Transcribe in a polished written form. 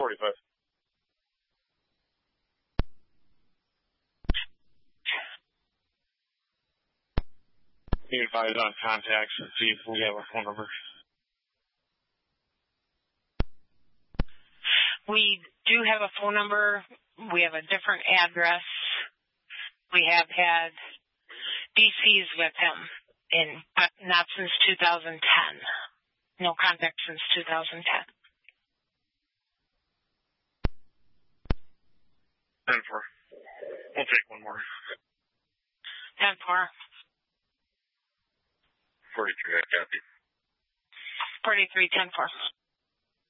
45. You advise on contacts and see if we have a phone number. We do have a phone number. We have a different address. We have had DCs with him, but not since 2010. No contact since 2010. 10-4. We'll take one more. 10-4. 43, I copy. 43, 10-4.